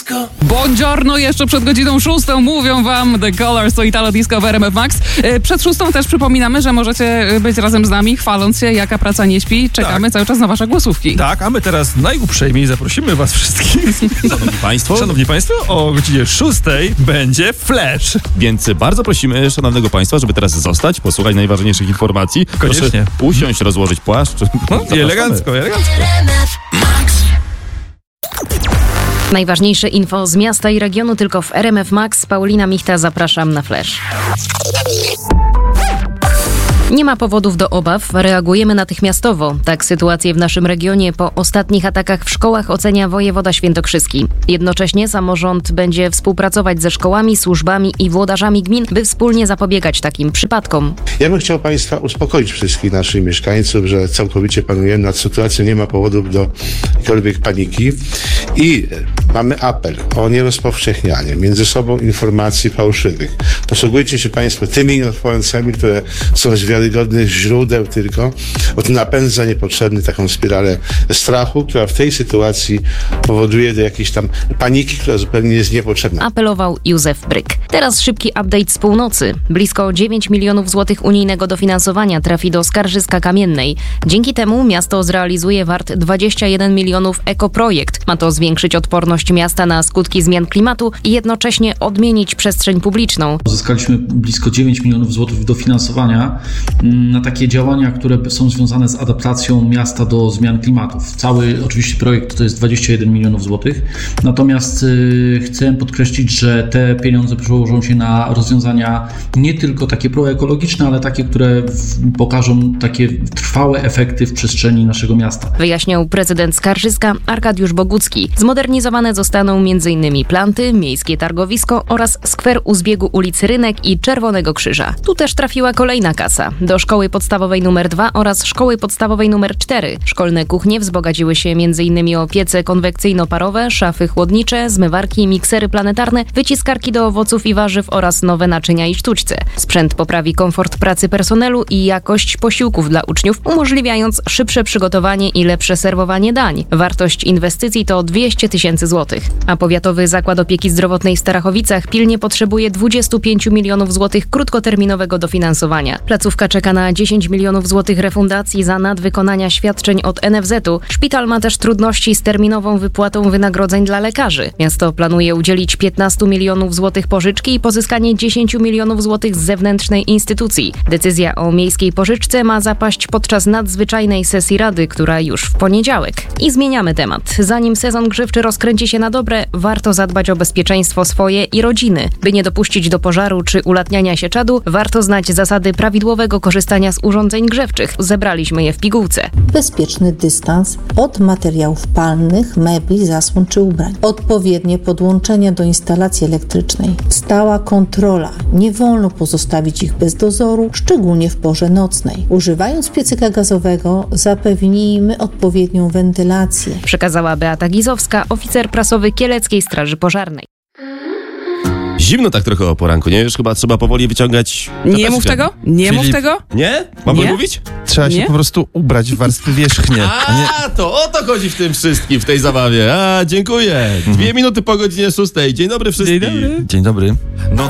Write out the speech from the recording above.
Disco. Buongiorno, jeszcze przed godziną 6 mówią wam The Colors, to Italo Disco w RMF Max. Przed 6 też przypominamy, że możecie być razem z nami, chwaląc się, jaka praca nie śpi. Czekamy cały czas na wasze głosówki. Tak, a my teraz najuprzejmiej zaprosimy was wszystkich. Szanowni Państwo, o godzinie 6 będzie Flash. Więc bardzo prosimy szanownego Państwa, żeby teraz zostać, posłuchać najważniejszych informacji. Koniecznie. Proszę usiąść, rozłożyć płaszcz. I elegancko. Najważniejsze info z miasta i regionu tylko w RMF Max. Paulina Michta, zapraszam na Flash. Nie ma powodów do obaw, reagujemy natychmiastowo. Tak sytuację w naszym regionie po ostatnich atakach w szkołach ocenia wojewoda świętokrzyski. Jednocześnie samorząd będzie współpracować ze szkołami, służbami i włodarzami gmin, by wspólnie zapobiegać takim przypadkom. Ja bym chciał Państwa uspokoić wszystkich naszych mieszkańców, że całkowicie panujemy nad sytuacją, nie ma powodów do jakiejkolwiek paniki i mamy apel o nierozpowszechnianie między sobą informacji fałszywych. Posługujcie się Państwo tymi informacjami, które są z wiarygodnych źródeł tylko, bo to napędza niepotrzebnie taką spiralę strachu, która w tej sytuacji powoduje do jakiejś tam paniki, która zupełnie jest niepotrzebna. Apelował Józef Bryk. Teraz szybki update z północy. Blisko 9 milionów złotych unijnego dofinansowania trafi do Skarżyska Kamiennej. Dzięki temu miasto zrealizuje wart 21 milionów ekoprojekt. Ma to zwiększyć odporność miasta na skutki zmian klimatu i jednocześnie odmienić przestrzeń publiczną. Uzyskaliśmy blisko 9 milionów złotych dofinansowania na takie działania, które są związane z adaptacją miasta do zmian klimatu. Cały oczywiście projekt to jest 21 milionów złotych, natomiast chcę podkreślić, że te pieniądze przełożą się na rozwiązania nie tylko takie proekologiczne, ale takie, które pokażą takie trwałe efekty w przestrzeni naszego miasta. Wyjaśniał prezydent Skarżyska Arkadiusz Bogucki. Zmodernizowane zostaną m.in. planty, miejskie targowisko oraz skwer u zbiegu ulicy Rynek i Czerwonego Krzyża. Tu też trafiła kolejna kasa. Do szkoły podstawowej nr 2 oraz szkoły podstawowej nr 4. Szkolne kuchnie wzbogaciły się m.in. o piece konwekcyjno-parowe, szafy chłodnicze, zmywarki, miksery planetarne, wyciskarki do owoców i warzyw oraz nowe naczynia i sztućce. Sprzęt poprawi komfort pracy personelu i jakość posiłków dla uczniów, umożliwiając szybsze przygotowanie i lepsze serwowanie dań. Wartość inwestycji to 200 000 złotych. A Powiatowy Zakład Opieki Zdrowotnej w Starachowicach pilnie potrzebuje 25 milionów złotych krótkoterminowego dofinansowania. Placówka czeka na 10 milionów złotych refundacji za nadwykonania świadczeń od NFZ-u. Szpital ma też trudności z terminową wypłatą wynagrodzeń dla lekarzy. Miasto planuje udzielić 15 milionów złotych pożyczki i pozyskanie 10 milionów złotych z zewnętrznej instytucji. Decyzja o miejskiej pożyczce ma zapaść podczas nadzwyczajnej sesji Rady, która już w poniedziałek. I zmieniamy temat. Zanim sezon grzewczy rozkręci się na dobre, warto zadbać o bezpieczeństwo swoje i rodziny. By nie dopuścić do pożaru czy ulatniania się czadu, warto znać zasady prawidłowego korzystania z urządzeń grzewczych. Zebraliśmy je w pigułce. Bezpieczny dystans od materiałów palnych, mebli, zasłon czy ubrań. Odpowiednie podłączenia do instalacji elektrycznej. Stała kontrola. Nie wolno pozostawić ich bez dozoru, szczególnie w porze nocnej. Używając piecyka gazowego, zapewnijmy odpowiednią wentylację. Przekazała Beata Gizowska, oficer prasowy Kieleckiej Straży Pożarnej. Zimno tak trochę o poranku, nie? Już chyba trzeba powoli wyciągać czapeczkę. Nie mów tego? Nie mów tego? Nie? Mam Nie? mówić? Trzeba się Nie? po prostu ubrać w warstwy wierzchnie. To o to chodzi w tym wszystkim, w tej zabawie. Dziękuję. 2 minuty po godzinie 6. Dzień dobry wszystkim. Dzień dobry.